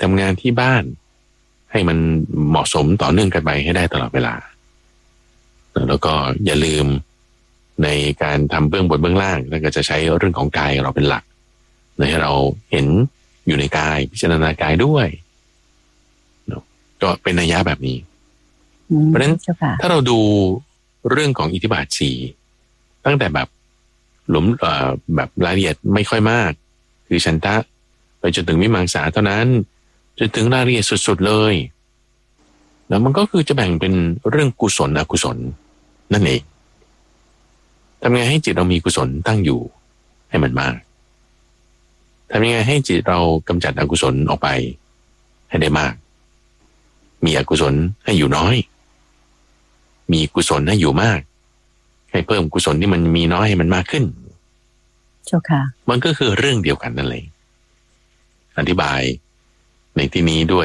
ทำงานที่บ้านให้มันเหมาะสมต่อเนื่องกันไปให้ได้ตลอดเวลาแล้วก็อย่าลืมในการทำเบื้องบนเบื้องล่างแล้วก็จะใช้เรื่องของกายเราเป็นหลักให้เราเห็นอยู่ในกายพิจารณากายด้วยก็เป็นนัยยะแบบนี้เพราะฉะนั้นถ้าเราดูเรื่องของอิทธิบาทสี่ตั้งแต่แบบหลุมแบบรายละเอียดไม่ค่อยมากคือฉันทะไปจนถึงวิมังสาเท่านั้นจนถึงรายละเอียดสุดๆเลยแล้วมันก็คือจะแบ่งเป็นเรื่องกุศลอกุศลนั่นเองทำยังไงให้จิตเรามีกุศลตั้งอยู่ให้มันมากทำยังไงให้จิตเรากำจัดอกุศลออกไปให้ได้มากมีอกุศลให้อยู่น้อยมีกุศลให้อยู่มากให้เพิ่มกุศลที่มันมีน้อยให้มันมากขึ้นเจ้าค่ะมันก็คือเรื่องเดียวกันนั่นเองอธิบายในที่นี้ด้วย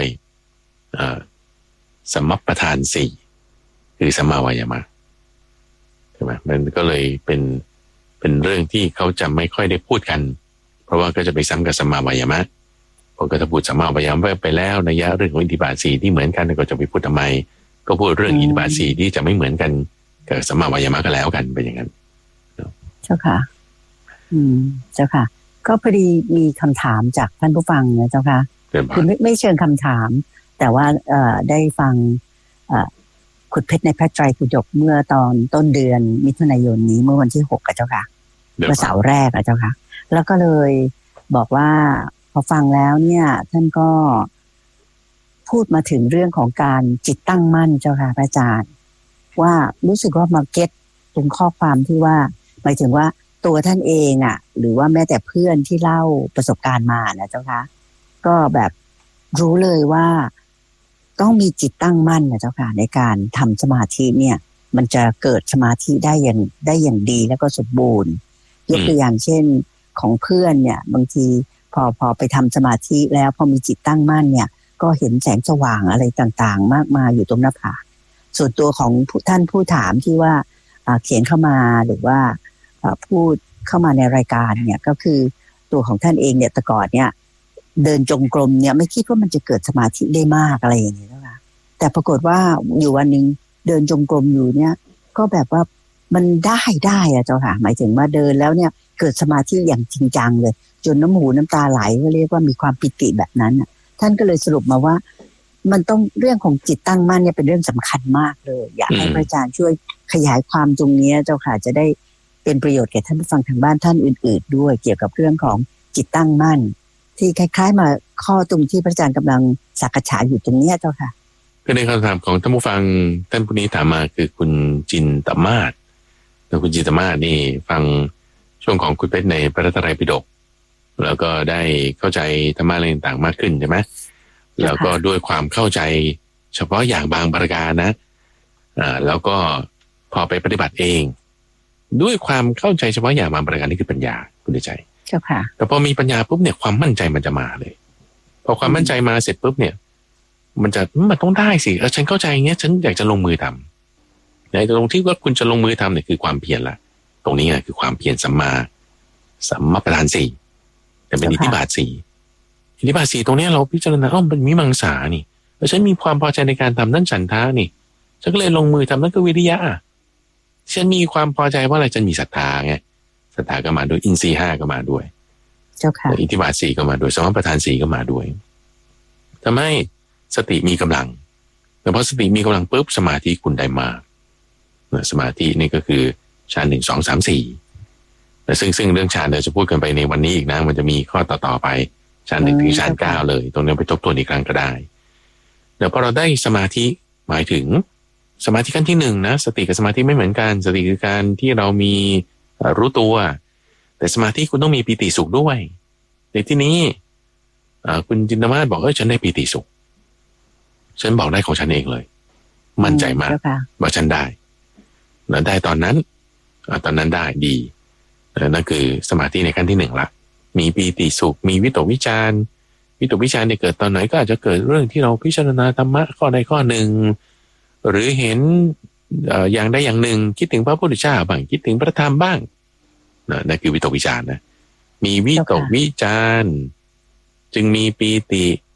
สัมมัปปทานสี่คือสัมมาวายามะใช่ไหมมันก็เลยเป็นเรื่องที่เขาจะไม่ค่อยได้พูดกันเพราะว่าก็จะไปซ้ำกับสัมมาวายามะพอก็จะพูดสัมมาวายามะไปแล้วนัยยะเรื่องของอิทธิบาทสี่ที่เหมือนกันก็จะไปพูดทำไมก็พูดเรื่องอิทธิบาทสี่ที่จะไม่เหมือนกันกับสัมมาวายามะก็แล้วกันเป็นอย่างนั้นเจ้าค่ะเจ้าค่ะก็พอดีมีคำถามจากท่านผู้ฟังนะเจ้าค่ะคือไม่เชิงคำถามแต่ว่าได้ฟังขุดเพชรในพระไตรปิฎกเมื่อตอนต้นเดือนมิถุนายนนี้เมื่อวันที่6เจ้าค่ะเมื่อเสาร์แรกเจ้าค่ะแล้วก็เลยบอกว่าพอฟังแล้วเนี่ยท่านก็พูดมาถึงเรื่องของการจิตตั้งมั่นเจ้าค่ะพระอาจารย์ว่ารู้สึกว่ามาเก็ตตรงข้อความที่ว่าหมายถึงว่าตัวท่านเองหรือว่าแม้แต่เพื่อนที่เล่าประสบการณ์มานะเจ้าค่ะก็แบบรู้เลยว่าต้องมีจิตตั้งมั่นนะเจ้าค่ะในการทำสมาธิเนี่ยมันจะเกิดสมาธิได้อย่างดีแล้วก็สมบูรณ์ยกตัวอย่างเช่นของเพื่อนเนี่ยบางทีพอไปทำสมาธิแล้วพอมีจิตตั้งมั่นเนี่ยก็เห็นแสงสว่างอะไรต่างๆมากมายอยู่ตรงหน้าผากส่วนตัวของท่านผู้ถามที่ว่าเขียนเข้ามาหรือว่าพูดเข้ามาในรายการเนี่ยก็คือตัวของท่านเองเนี่ยแต่ก่อนเนี่ยเดินจงกรมเนี่ยไม่คิดว่ามันจะเกิดสมาธิได้มากอะไรอย่างนี้นะคะแต่ปรากฏว่าอยู่วันนึงเดินจงกรมอยู่เนี่ยก็แบบว่ามันได้เจ้าค่ะหมายถึงว่าเดินแล้วเนี่ยเกิดสมาธิอย่างจริงจังเลยจนน้ำหูน้ำตาไหลก็เรียกว่ามีความปิติแบบนั้นท่านก็เลยสรุปมาว่ามันต้องเรื่องของจิตตั้งมั่นเนี่ยเป็นเรื่องสำคัญมากเลยอยากให้พระอาจารย์ช่วยขยายความตรงนี้เจ้าค่ะจะได้เป็นประโยชน์แก่ท่านผู้ฟังทางบ้านท่านอื่นๆด้วยเกี่ยวกับเรื่องของจิตตั้งมั่นที่คล้ายๆมาข้อตรงที่พระอาจารย์กำลังสักษาอยู่ตรงนี้เจ้าค่ะคือในคำถามของท่านผู้ฟังท่านผู้นี้ถามมาคือคุณจินตมาศแล้วคุณจินตมาศนี่ฟังช่วงของคุณเพชรในพระไตรปิฎกแล้วก็ได้เข้าใจธรรมะอะไรต่างๆมากขึ้นใช่ไหมแล้วก็ด้วยความเข้าใจเฉพาะอย่างบางประการนะแล้วก็พอไปปฏิบัติเองด้วยความเข้าใจเฉพาะอย่างบางประการนี่คือปัญญาคุณใจเจ้าค่ะแต่พอมีปัญญาปุ๊บเนี่ยความมั่นใจมันจะมาเลยพอความมั่นใจมาเสร็จปุ๊บเนี่ยมันต้องได้สิฉันเข้าใจอย่างเงี้ยฉันอยากจะลงมือทำในตรงที่ว่าคุณจะลงมือทำเนี่ยคือความเพียรละตรงนี้ไงคือความเพียรสัมมาประธานสี่แต่เป็นอิทธิบาทสี่อิทธิบาทสี่ตรงนี้เราพิจารณาเป็นวิมังสานี่แล้วฉันมีความพอใจในการทำนั่นฉันทะนี่ฉันก็เลยลงมือทำนั่นคือวิริยะฉันมีความพอใจว่าอะไรฉันมีศรัทธาไงศรัทธาก็มาด้วยอินทรีย์5ก็มาด้วยเจ้าค่ะอิทธิบาท4ก็มาด้วยสัมมาประธาน4ก็มาด้วยทำให้สติมีกำลังแต่พอสติมีกำลังปุ๊บสมาธิคุณได้มากสมาธินี่ก็คือฌาน1 2 3 4แต่ซึ่งเรื่องฌานเราจะพูดกันไปในวันนี้อีกนะมันจะมีข้อต่อไปฌาน1ถึงฌาน9เลยตรงนี้ไปทบทวนอีกครั้งก็ได้เดี๋ยวพอเราได้สมาธิหมายถึงสมาธิขั้นที่1นะสติกับสมาธิไม่เหมือนกันสติคือการที่เรามีรู้ตัวแต่สมาธิคุณต้องมีปีติสุขด้วยในที่นี้คุณจินตมาศบอกฉันได้ปีติสุขฉันบอกได้ของฉันเองเลยมั่นใจมากว่าฉันได้แล้วได้ตอนนั้นได้ดีนั่นคือสมาธิในขั้นที่1ละมีปีติสุขมีวิตกวิจารเนี่ยเกิดตอนไหนก็อาจจะเกิดเรื่องที่เราพิจารณาธรรมะข้อใดข้อหนึ่งหรือเห็นอย่างใดอย่างหนึ่งคิดถึงพระพุทธเจ้าบ้างคิดถึงพระธรรมบ้างนั่นคือวิตกวิจารนะมีวิตกวิจารจึงมีปีติ